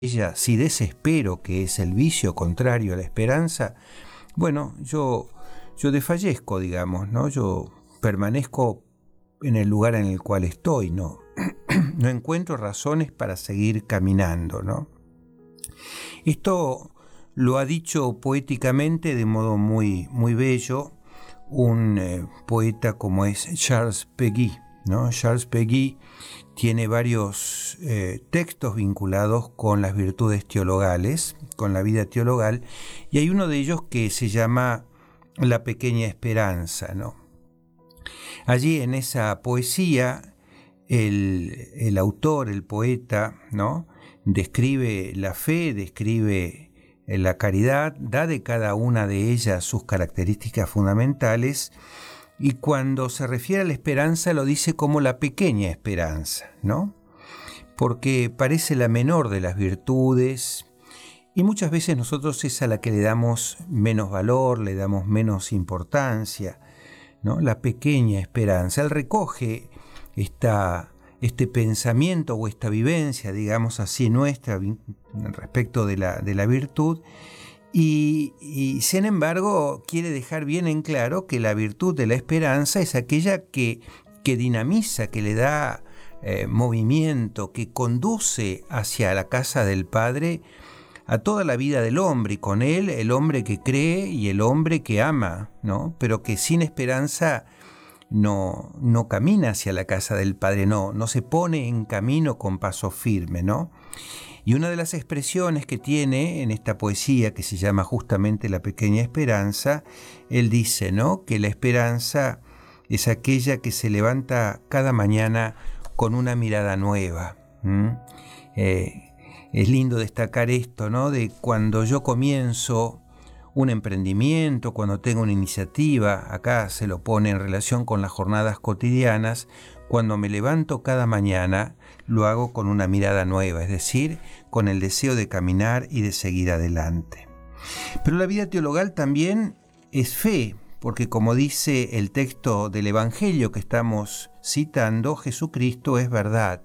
ella, si desespero, que es el vicio contrario a la esperanza, bueno, yo desfallezco, digamos, ¿no? Yo permanezco en el lugar en el cual estoy, ¿no? No encuentro razones para seguir caminando, ¿no? Esto lo ha dicho poéticamente de modo muy, muy bello un poeta como es Charles Péguy, ¿no? Charles Péguy tiene varios textos vinculados con las virtudes teologales, con la vida teologal, y hay uno de ellos que se llama La pequeña esperanza, ¿no? Allí en esa poesía el autor, el poeta, ¿no? Describe la fe, describe la caridad, da de cada una de ellas sus características fundamentales, y cuando se refiere a la esperanza lo dice como la pequeña esperanza, ¿no? Porque parece la menor de las virtudes y muchas veces nosotros es a la que le damos menos valor, le damos menos importancia, ¿no? La pequeña esperanza. Él recoge este pensamiento o esta vivencia, digamos así, nuestra respecto de la virtud. Y sin embargo quiere dejar bien en claro que la virtud de la esperanza es aquella que dinamiza, que le da movimiento, que conduce hacia la casa del Padre a toda la vida del hombre, y con él el hombre que cree y el hombre que ama, ¿no? Pero que sin esperanza no camina hacia la casa del Padre, no se pone en camino con paso firme, ¿no? Y una de las expresiones que tiene en esta poesía, que se llama justamente La pequeña esperanza, él dice, ¿no?, que la esperanza es aquella que se levanta cada mañana con una mirada nueva. Es lindo destacar esto, ¿no?, de cuando yo comienzo un emprendimiento, cuando tengo una iniciativa, acá se lo pone en relación con las jornadas cotidianas. Cuando me levanto cada mañana, lo hago con una mirada nueva, es decir, con el deseo de caminar y de seguir adelante. Pero la vida teologal también es fe, porque como dice el texto del Evangelio que estamos citando, Jesucristo es verdad.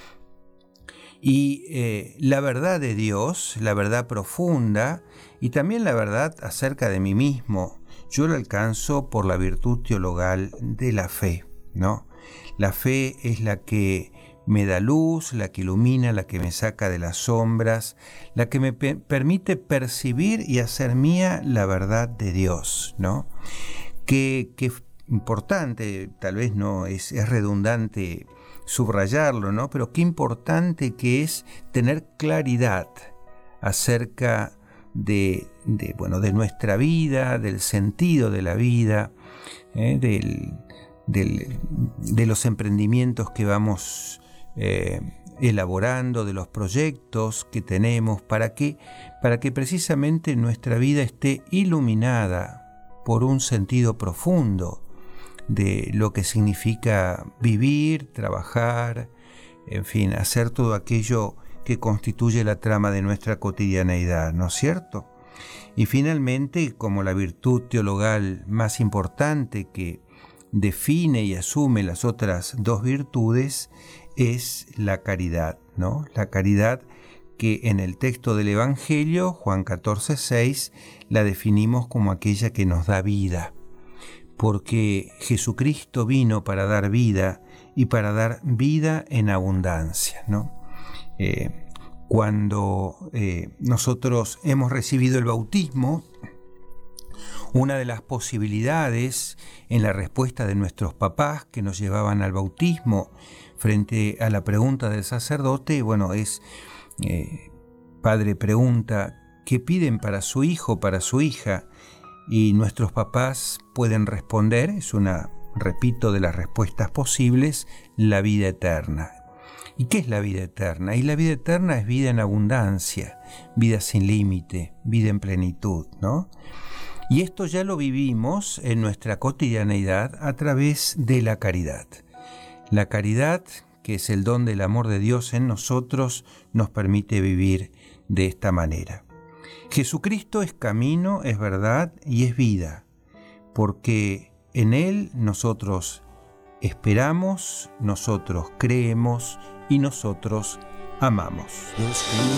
Y la verdad de Dios, la verdad profunda y también la verdad acerca de mí mismo, yo la alcanzo por la virtud teologal de la fe, ¿no? La fe es la que me da luz, la que ilumina, la que me saca de las sombras, la que me permite percibir y hacer mía la verdad de Dios, ¿no? Qué importante, tal vez no es redundante subrayarlo, ¿no? Pero qué importante que es tener claridad acerca de nuestra vida, del sentido de la vida, de los emprendimientos que vamos elaborando, de los proyectos que tenemos, para que precisamente nuestra vida esté iluminada por un sentido profundo de lo que significa vivir, trabajar, en fin, hacer todo aquello que constituye la trama de nuestra cotidianeidad, ¿no es cierto? Y finalmente, como la virtud teologal más importante que define y asume las otras dos virtudes, es la caridad, ¿no? La caridad que en el texto del Evangelio, Juan 14:6, la definimos como aquella que nos da vida, porque Jesucristo vino para dar vida y para dar vida en abundancia, ¿no? Cuando nosotros hemos recibido el bautismo, una de las posibilidades en la respuesta de nuestros papás que nos llevaban al bautismo frente a la pregunta del sacerdote, bueno, es, padre pregunta, ¿qué piden para su hijo, para su hija? Y nuestros papás pueden responder, es una, repito, de las respuestas posibles, la vida eterna. ¿Y qué es la vida eterna? Y la vida eterna es vida en abundancia, vida sin límite, vida en plenitud, ¿no? Y esto ya lo vivimos en nuestra cotidianeidad a través de la caridad. La caridad, que es el don del amor de Dios en nosotros, nos permite vivir de esta manera. Jesucristo es camino, es verdad y es vida, porque en Él nosotros esperamos, nosotros creemos y nosotros amamos.